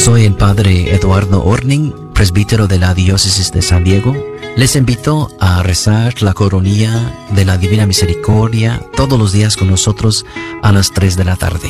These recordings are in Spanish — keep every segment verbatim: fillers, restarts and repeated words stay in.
Soy el Padre Eduardo Orning, presbítero de la Diócesis de San Diego. Les invito a rezar la coronilla de la Divina Misericordia todos los días con nosotros a las tres de la tarde.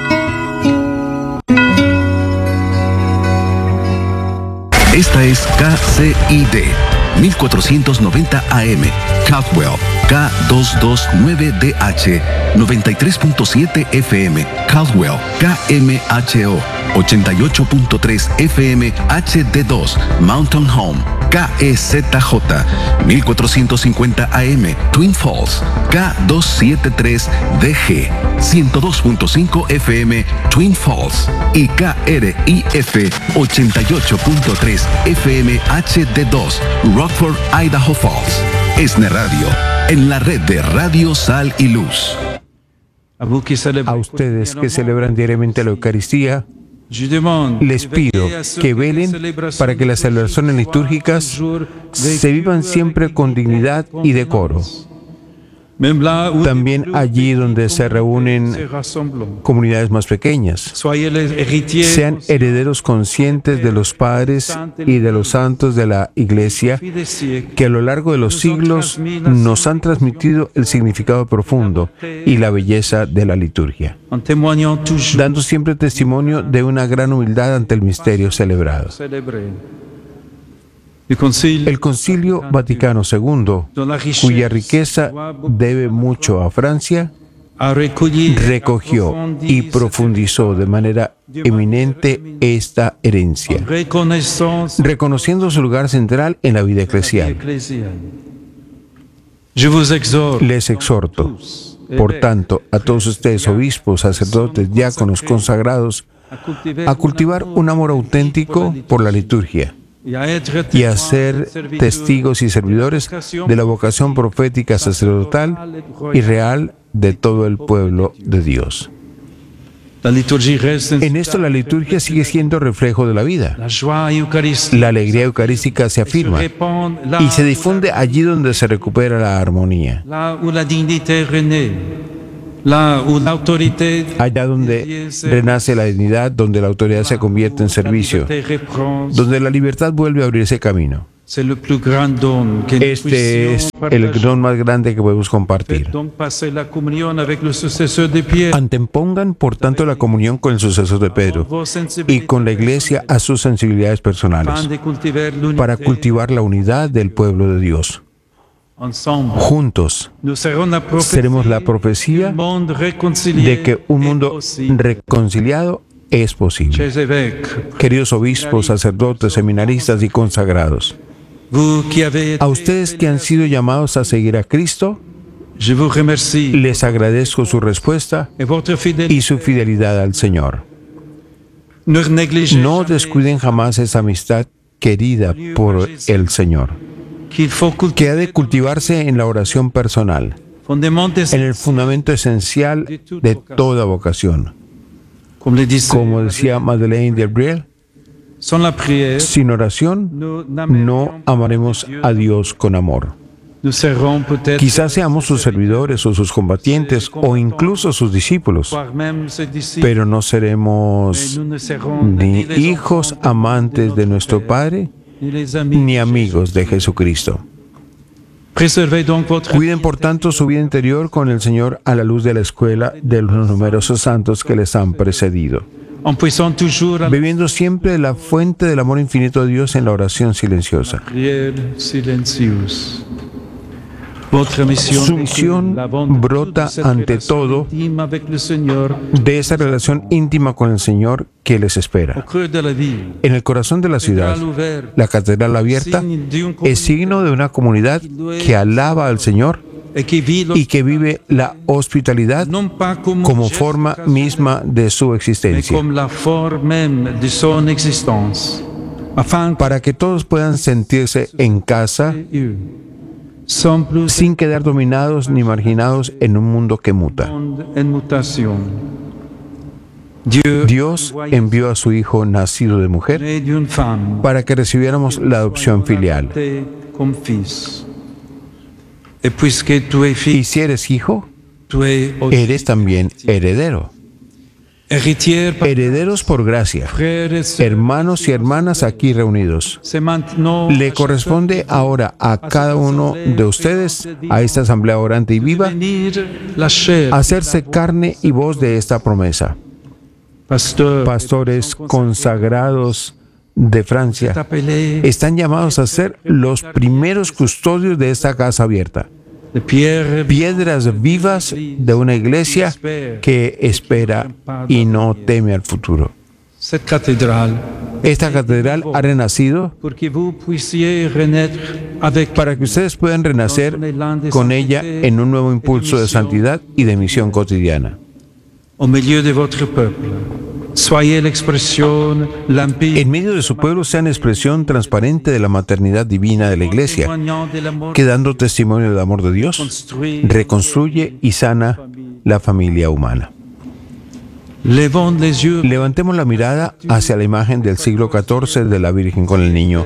Esta es K C I D mil cuatrocientos noventa A M, Caldwell, K doscientos veintinueve D H, noventa y tres punto siete F M, Caldwell, K M H O, ochenta y ocho punto tres F M H D dos, Mountain Home, K E Z J, mil cuatrocientos cincuenta A M, Twin Falls, K doscientos setenta y tres D G, ciento dos punto cinco F M, Twin Falls, y K R I F ochenta y ocho punto tres F M H D dos, Rockford, Idaho Falls. ESNE Radio, en la red de Radio Sal y Luz. A ustedes que celebran diariamente la Eucaristía, les pido que velen para que las celebraciones litúrgicas se vivan siempre con dignidad y decoro. También allí donde se reúnen comunidades más pequeñas, sean herederos conscientes de los padres y de los santos de la Iglesia que a lo largo de los siglos nos han transmitido el significado profundo y la belleza de la liturgia, dando siempre testimonio de una gran humildad ante el misterio celebrado. El Concilio Vaticano segundo, cuya riqueza debe mucho a Francia, recogió y profundizó de manera eminente esta herencia, reconociendo su lugar central en la vida eclesial. Les exhorto, por tanto, a todos ustedes, obispos, sacerdotes, diáconos, consagrados, a cultivar un amor auténtico por la liturgia y a ser testigos y servidores de la vocación profética sacerdotal y real de todo el pueblo de Dios. En esto la liturgia sigue siendo reflejo de la vida. La alegría eucarística se afirma y se difunde allí donde se recupera la armonía. Allá donde renace la dignidad, donde la autoridad se convierte en servicio, donde la libertad vuelve a abrirse camino. Este es el don más grande que podemos compartir. Antepongan, por tanto, la comunión con el sucesor de Pedro y con la Iglesia a sus sensibilidades personales, para cultivar la unidad del pueblo de Dios. Juntos seremos la profecía de que un mundo reconciliado es posible. Queridos obispos, sacerdotes, seminaristas y consagrados, a ustedes que han sido llamados a seguir a Cristo, les agradezco su respuesta y su fidelidad al Señor. No descuiden jamás esa amistad querida por el Señor, que ha de cultivarse en la oración personal, en el fundamento esencial de toda vocación. Como decía Madeleine d'Albret, sin oración no amaremos a Dios con amor. Quizás seamos sus servidores o sus combatientes o incluso sus discípulos, pero no seremos ni hijos amantes de nuestro Padre ni amigos de Jesucristo. Cuiden, por tanto, su vida interior con el Señor a la luz de la escuela de los numerosos santos que les han precedido, bebiendo siempre de la fuente del amor infinito de Dios en la oración silenciosa. Su misión brota ante todo de esa relación íntima con el Señor que les espera. En el corazón de la ciudad, la catedral abierta es signo de una comunidad que alaba al Señor y que vive la hospitalidad como forma misma de su existencia, para que todos puedan sentirse en casa sin quedar dominados ni marginados en un mundo que muta. Dios envió a su Hijo nacido de mujer para que recibiéramos la adopción filial. Y si eres hijo, eres también heredero. herederos por gracia, hermanos y hermanas aquí reunidos. Le corresponde ahora a cada uno de ustedes, a esta asamblea orante y viva, hacerse carne y voz de esta promesa. Pastores consagrados de Francia están llamados a ser los primeros custodios de esta casa abierta. Piedras vivas de una iglesia que espera y no teme al futuro. Esta catedral ha renacido para que ustedes puedan renacer con ella en un nuevo impulso de santidad y de misión cotidiana. En medio de su pueblo sean expresión transparente de la maternidad divina de la Iglesia, que dando testimonio del amor de Dios, reconstruye y sana la familia humana. Levantemos la mirada hacia la imagen del siglo catorce de la Virgen con el Niño,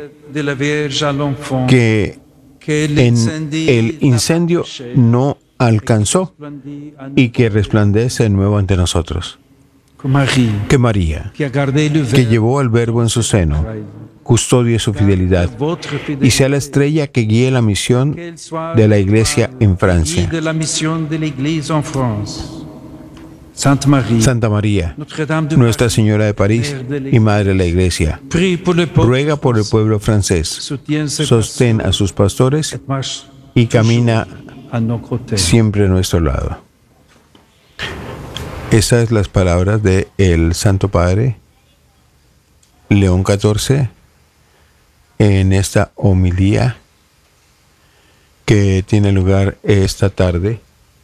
que en el incendio no alcanzó y que resplandece de nuevo ante nosotros. Que María, que llevó al Verbo en su seno, custodie su fidelidad y sea la estrella que guíe la misión de la Iglesia en Francia. Santa María, Nuestra Señora de París y Madre de la Iglesia, ruega por el pueblo francés, sostén a sus pastores y camina siempre a nuestro lado. Esas son las palabras del Santo Padre León catorce en esta homilía que tiene lugar esta tarde,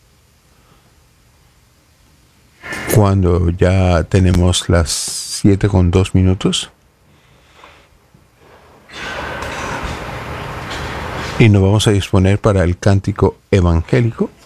cuando ya tenemos las siete con dos minutos. Y nos vamos a disponer para el cántico evangélico.